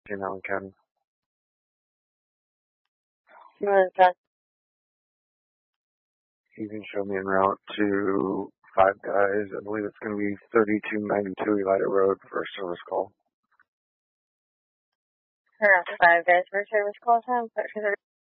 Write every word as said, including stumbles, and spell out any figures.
Saint Allen County. Okay. You can show me en route to Five Guys. I believe it's going to be thirty-two ninety-two Elida Road for a service call. Five Guys for service call time.